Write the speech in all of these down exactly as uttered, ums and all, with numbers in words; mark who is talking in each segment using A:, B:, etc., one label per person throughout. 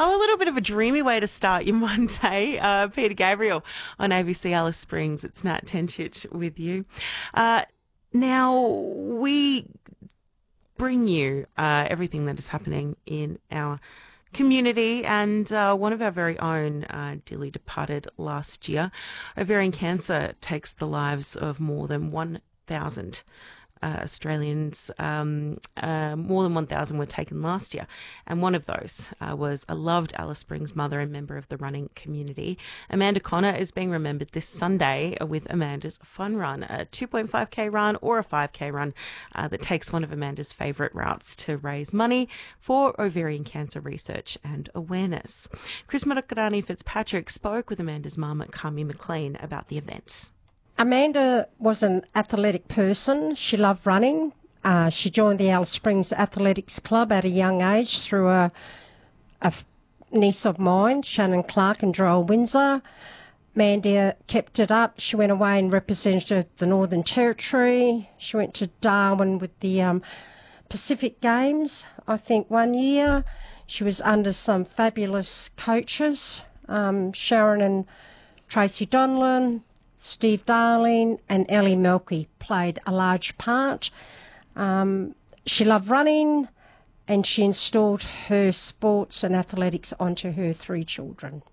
A: Oh, a little bit of a dreamy way to start your Monday. Uh, Peter Gabriel on A B C Alice Springs. It's Nat Tenchich with you. Uh, now, we bring you uh, everything that is happening in our community, and uh, one of our very own uh, dearly departed last year. Ovarian cancer takes the lives of more than one thousand uh, Australians. Um, uh, more than one thousand were taken last year, and one of those uh, was a loved Alice Springs mother and member of the running community. Amanda Connor is being remembered this Sunday with Amanda's Fun Run, a two point five K run or a five K run uh, that takes one of Amanda's favourite routes to raise money for ovarian cancer research and awareness. Chris Marakarani Fitzpatrick spoke with Amanda's mum, Carmi McLean, about the event.
B: Amanda was an athletic person. She loved running. Uh, she joined the Alice Springs Athletics Club at a young age through a, a niece of mine, Shannon Clark and Joel Windsor. Amanda kept it up. She went away and represented the Northern Territory. She went to Darwin with the um, Pacific Games, I think, one year. She was under some fabulous coaches, um, Sharon and Tracy Donlan. Steve Darling and Ellie Melky played a large part. Um, she loved running, and she installed her sports and athletics onto her three children.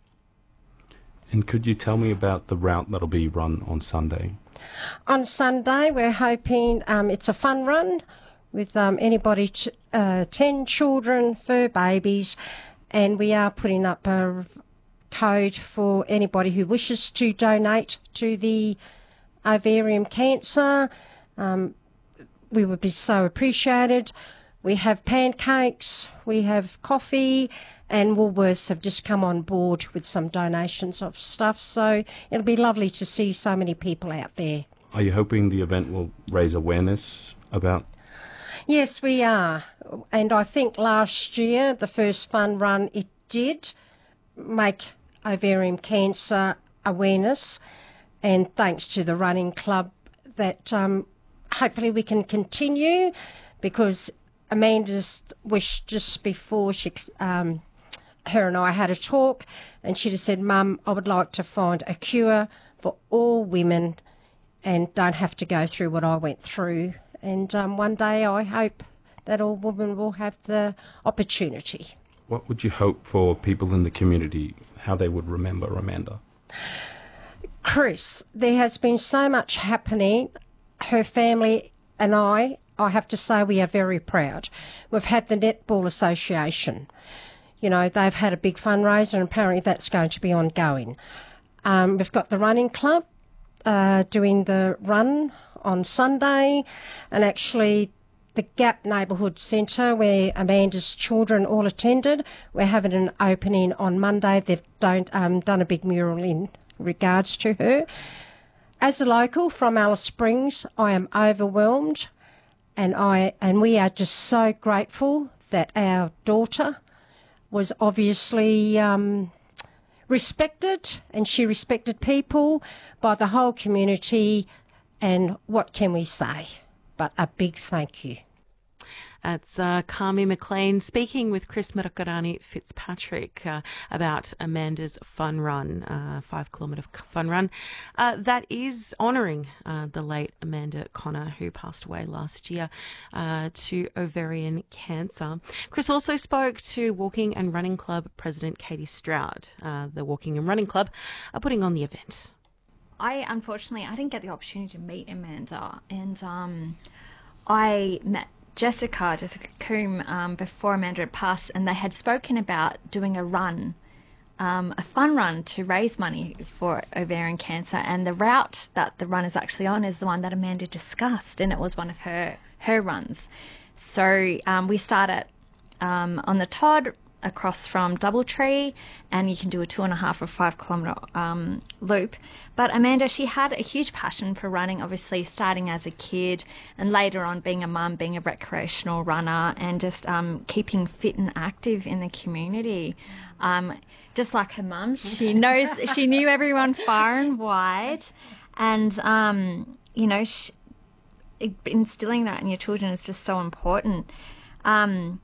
C: And could you tell me about the route that'll be run on Sunday?
B: On Sunday, we're hoping um, it's a fun run with um, anybody, t- uh, ten children, fur babies, and we are putting up a code for anybody who wishes to donate to the ovarian cancer. Um, we would be so appreciated. We have pancakes, we have coffee, and Woolworths have just come on board with some donations of stuff, so it'll be lovely to see so many people out there.
C: Are you hoping the event will raise awareness about?
B: Yes, we are. And I think last year, the first fun run, it did make ovarian cancer awareness, and thanks to the running club that um, hopefully we can continue, because Amanda's wished just before she, um, her and I had a talk, and she just said, Mum, I would like to find a cure for all women and don't have to go through what I went through. And um, one day I hope that all women will have the opportunity.
C: What would you hope for people in the community, how they would remember Amanda?
B: Chris, there has been so much happening. Her family and I, I have to say, we are very proud. We've had the Netball Association. You know, they've had a big fundraiser, and apparently that's going to be ongoing. Um, we've got the running club uh, doing the run on Sunday, and actually the Gap Neighbourhood Centre, where Amanda's children all attended, we're having an opening on Monday. They've don't, um, done a big mural in regards to her. As a local from Alice Springs, I am overwhelmed, and I and we are just so grateful that our daughter was obviously um, respected, and she respected people by the whole community, and what can we say but a big thank you.
A: That's uh, Carmi McLean speaking with Chris Marakarani Fitzpatrick uh, about Amanda's Fun Run, uh, five kilometre fun run. Uh, that is honouring uh, the late Amanda Connor, who passed away last year uh, to ovarian cancer. Chris also spoke to Walking and Running Club President Katie Stroud. Uh, the Walking and Running Club are putting on the event.
D: I, unfortunately, I didn't get the opportunity to meet Amanda, and um, I met Jessica, Jessica Coombe, um, before Amanda had passed, and they had spoken about doing a run, um, a fun run to raise money for ovarian cancer, and the route that the run is actually on is the one that Amanda discussed, and it was one of her, her runs. So um, we start at, um, on the Todd, across from Doubletree, and you can do a two and a half or five kilometre um, loop. But Amanda, she had a huge passion for running, obviously starting as a kid and later on being a mum, being a recreational runner, and just um, keeping fit and active in the community. Um, just like her mum, she knows, she knew everyone far and wide, and um, you know, she, instilling that in your children is just so important. Um,